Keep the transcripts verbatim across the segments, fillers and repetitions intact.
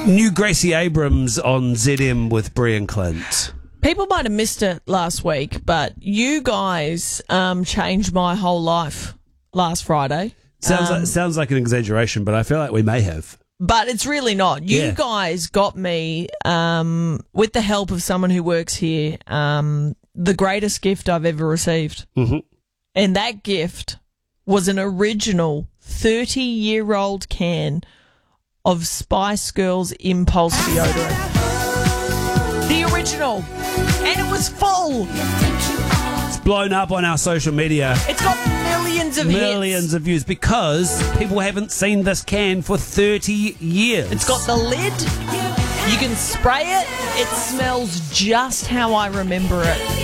New Gracie Abrams on Z M with Brie and Clint. People might have missed it last week, but you guys um, changed my whole life last Friday. Sounds Um, like, sounds like an exaggeration, but I feel like we may have. But it's really not. You Yeah. guys got me, um, with the help of someone who works here, um, the greatest gift I've ever received. Mm-hmm. And that gift was an original thirty-year-old can of Spice Girls Impulse deodorant. The original. And it was full. It's blown up on our social media. It's got millions of Millions hits. of views because people haven't seen this can for thirty years. It's got the lid. You can spray it. It smells just how I remember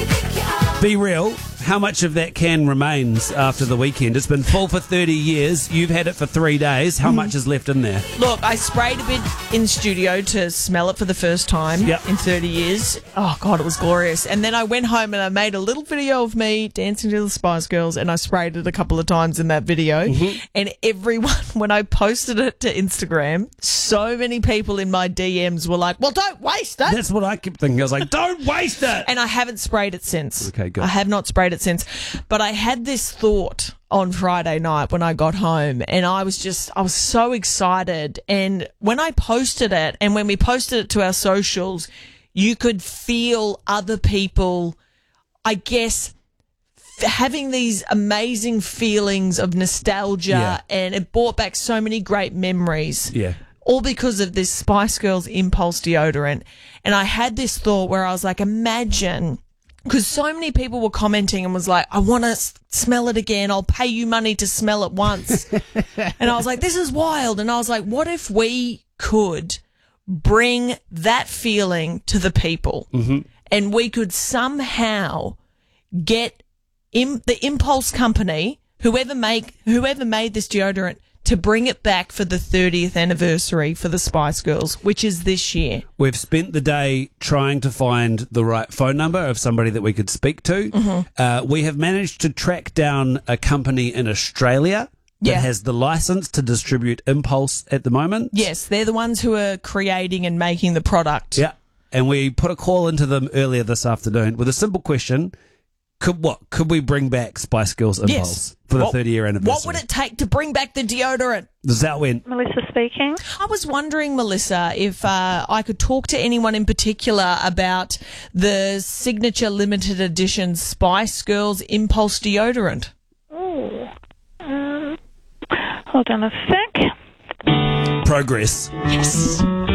it. Be real. How much of that can remains after the weekend? It's been full for thirty years. You've had it for three days. How much is left in there? Look, I sprayed a bit in studio to smell it for the first time Yep. in thirty years. Oh, God, it was glorious. And then I went home and I made a little video of me dancing to the Spice Girls, and I sprayed it a couple of times in that video. Mm-hmm. And everyone, when I posted it to Instagram, so many people in my D Ms were like, well, don't waste it. That's what I kept thinking. I was like, don't waste it. And I haven't sprayed it since. Okay, good. I have not sprayed it since. But I had this thought on Friday night when I got home, and I was just, I was so excited. And when I posted it, and when we posted it to our socials, you could feel other people, I guess, f- having these amazing feelings of nostalgia, Yeah. and it brought back so many great memories. Yeah. All because of this Spice Girls Impulse deodorant. And I had this thought where I was like, imagine, because so many people were commenting and was like, I want to s- smell it again. I'll pay you money to smell it once. And I was like, this is wild. And I was like, what if we could bring that feeling to the people, Mm-hmm. and we could somehow get Im- the Impulse company, whoever make whoever made this deodorant, to bring it back for the thirtieth anniversary for the Spice Girls, which is this year. We've spent the day trying to find the right phone number of somebody that we could speak to. Mm-hmm. Uh, we have managed to track down a company in Australia that Yeah. has the license to distribute Impulse at the moment. Yes, they're the ones who are creating and making the product. Yeah. And we put a call into them earlier this afternoon with a simple question. Could what? Could we bring back Spice Girls Impulse Yes. for the What- thirty-year anniversary? What would it take to bring back the deodorant? This is how it went. Melissa speaking. I was wondering, Melissa, if uh, I could talk to anyone in particular about the signature limited edition Spice Girls Impulse deodorant. Oh, um, hold on a sec. Progress. Yes.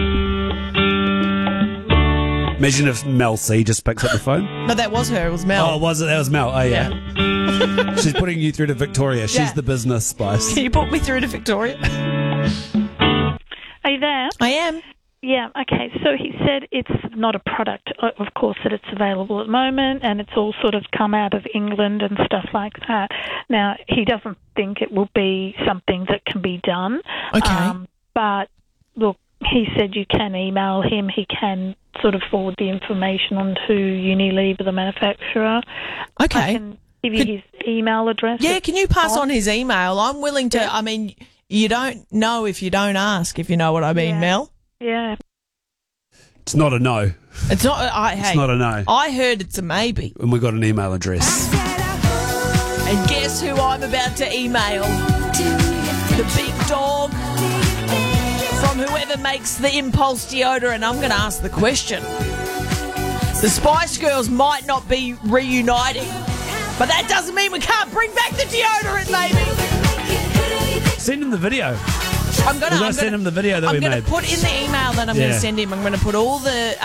Imagine if Mel C just picks up the phone. No, that was her. It was Mel. Oh, was it? That was Mel. Oh, yeah. She's putting you through to Victoria. She's Yeah. the business Spice. Can you put me through to Victoria? Are you there? I am. Yeah, okay. So he said it's not a product, o- of course, that it's available at the moment, and it's all sort of come out of England and stuff like that. Now, he doesn't think it will be something that can be done. Okay. Um, but, look, he said you can email him. He can sort of forward the information on to Unilever, the manufacturer. I Okay. can give you Could- his email address. Yeah, can you pass Oh. on his email? I'm willing to. I mean, you don't know if you don't ask, if you know what I mean, Yeah. Mel. Yeah. It's not a no. It's not. I, hey, It's not a no. I heard it's a maybe. And we got an email address. And guess who I'm about to email? The big dog from whoever makes the Impulse deodorant. I'm going to ask the question. The Spice Girls might not be reuniting, but that doesn't mean we can't bring back the deodorant, baby. Send him the video. I'm going We've got to send him the video that I'm we going made. to put in the email that I'm going Yeah. to send him. I'm going to put all the